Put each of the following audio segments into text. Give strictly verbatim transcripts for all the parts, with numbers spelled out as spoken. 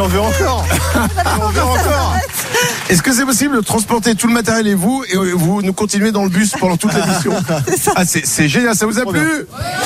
j'en veux encore. J'en veux encore. Est-ce que c'est possible de transporter tout le matériel et vous, et vous nous continuez dans le bus pendant toute l'émission? Ah, c'est, c'est génial, ça vous a plu?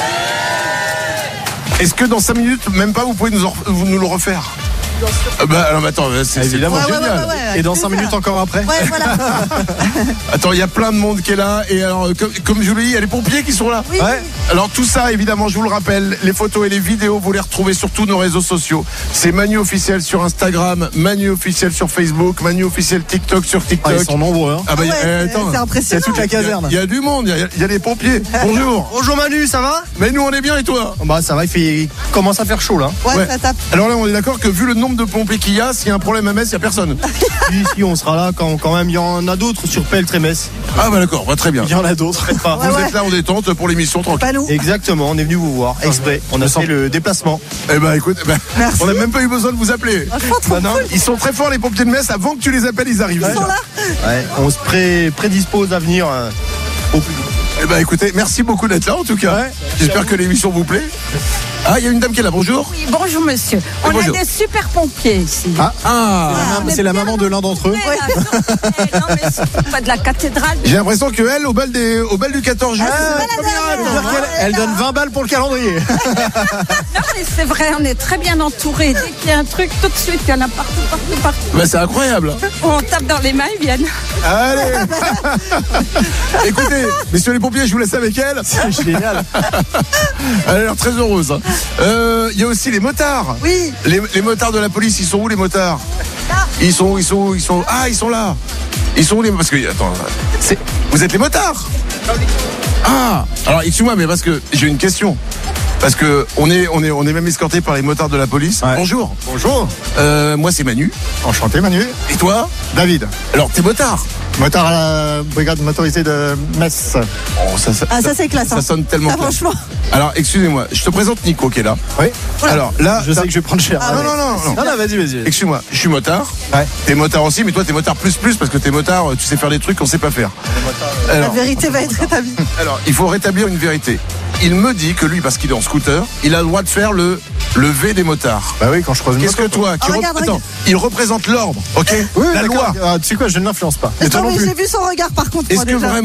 Est-ce que dans cinq minutes, même pas, vous pouvez nous, en, vous nous le refaire? Ah bah alors attends, c'est, c'est évidemment ouais, génial. Ouais, ouais, ouais, et dans cinq minutes encore après. Ouais, voilà. Attends, il y a plein de monde qui est là. Et alors, comme, comme je vous l'ai dit, il y a les pompiers qui sont là. Oui. Ouais. Alors tout ça, évidemment, je vous le rappelle, les photos et les vidéos, vous les retrouvez sur tous nos réseaux sociaux. C'est Manu Officiel sur Instagram, Manu Officiel sur Facebook, Manu Officiel TikTok sur TikTok. Ah, ils sont nombreux. Hein. Ah bah, Ah ouais, euh, attends, c'est impressionnant. C'est toute la caserne. il y, y a du monde, il y a, il y a les pompiers. Bonjour. Bonjour Manu, ça va? Mais nous, on est bien et toi? Bah ça va, il, fait... il commence à faire chaud là. Ouais, Ouais. ça tape. Alors là, on est d'accord que vu le nombre de pompiers qu'il y a, s'il y a un problème à Metz, il n'y a personne. Si, si, on sera là quand, quand même il y en a d'autres sur Peltre et Metz. Ah bah d'accord, bah, très bien. Il y en a d'autres. Pas. Ouais, Vous ouais. êtes là en détente pour l'émission tranquille. Pas nous. Exactement, on est venu vous voir exprès. On a fait le déplacement. Eh ben écoute, eh ben, Merci. on n'a même pas eu besoin de vous appeler. Franchement, trop Non, non, cool. ils sont très forts les pompiers de Metz, avant que tu les appelles, ils arrivent. Ils sont là. Ouais, on se pré- prédispose à venir euh, au plus vite. Eh ben écoutez, merci beaucoup d'être là en tout cas. Ouais. J'espère que l'émission vous plaît. Ah, il y a une dame qui est là, bonjour. Oui, bonjour monsieur. On bonjour. a des super pompiers ici. Ah, Ah, on est c'est la bien maman de l'un d'entre eux. Ouais, la journée. Non mais surtout pas de la cathédrale. j'ai l'impression que elle, au bal, des, au bal du quatorze juillet, Ah, c'est première Elle, année. dire qu'elle- elle donne vingt balles pour le calendrier. Non mais c'est vrai, on est très bien entourés. Dès qu'il y a un truc, tout de suite, il y en a partout, partout, partout. Ben, c'est incroyable. On tape dans les mains, ils viennent. Allez. Écoutez, messieurs les pompiers, je vous laisse avec elle. C'est génial. Elle a l'air très heureuse. Euh, Il y a aussi les motards. Oui. Les, les motards de la police, ils sont où les motards? Ils sont où? Ils sont où? Ils sont Ah, ils sont là. Ils sont où les Parce que attends, c'est vous êtes les motards? Ah, alors excuse-moi, mais parce que j'ai une question. Parce que on est on est on est même escorté par les motards de la police. Ouais. Bonjour. Bonjour. Euh, moi c'est Manu. Enchanté Manu. Et toi? David. Alors t'es motard. Motard à la brigade motorisée de Metz. Oh, ça, ça, Ah, ça, c'est classe. ça hein. sonne tellement Ça, classe. franchement. Alors excusez-moi, je te présente Nico qui est là. Oui. Alors là, Je t'as- sais que je vais prendre cher. Ah non, ouais. non non non. Non, non, vas-y, vas-y. Excuse-moi, je suis motard. Ouais. T'es motard aussi, mais toi t'es motard plus plus parce que t'es motard, tu sais faire des trucs qu'on sait pas faire. La Alors, vérité va être établie. alors, il faut rétablir une vérité. Il me dit que lui, parce qu'il est en scooter, il a le droit de faire le, le V des motards. Bah oui, quand je croise une Qu'est-ce que moto. toi, qui Oh, rep- regarde, Attends, regarde. il représente l'ordre, ok? Oui, La d'accord. loi. Ah, tu sais quoi, je ne l'influence pas. Et toi Non, non mais plus. j'ai vu son regard par contre. Est-ce moi, que déjà. vraiment